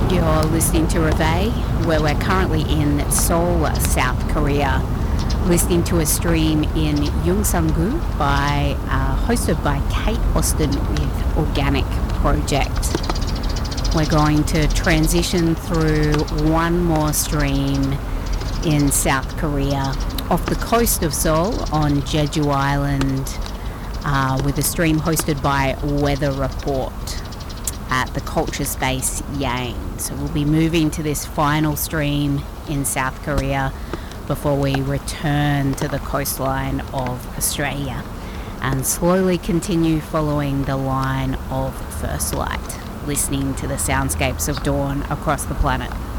You're listening to Reveille, where we're currently in Seoul, South Korea, listening to a stream in Yongsan-gu hosted by Kate Austin with Organic Project. We're going to transition through one more stream in South Korea off the coast of Seoul on Jeju Island with a stream hosted by Weather Report at the Culture Space Yang. So we'll be moving to this final stream in South Korea before we return to the coastline of Australia and slowly continue following the line of first light, listening to the soundscapes of dawn across the planet.